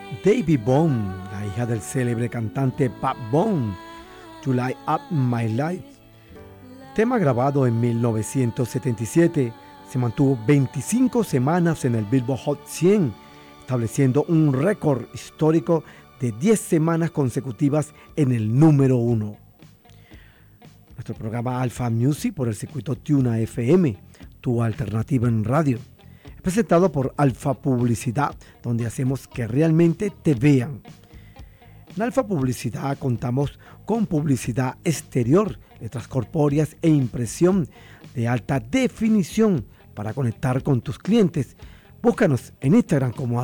Davy Bone, la hija del célebre cantante Pat Bone, You Light Up My Life. Tema grabado en 1977, se mantuvo 25 semanas en el Billboard Hot 100, estableciendo un récord histórico de 10 semanas consecutivas en el número 1. Nuestro programa Alpha Music por el circuito Tuna FM, tu alternativa en radio. Es presentado por Alfa Publicidad, donde hacemos que realmente te vean. En Alfa Publicidad contamos con publicidad exterior, letras corpóreas e impresión de alta definición para conectar con tus clientes. Búscanos en Instagram como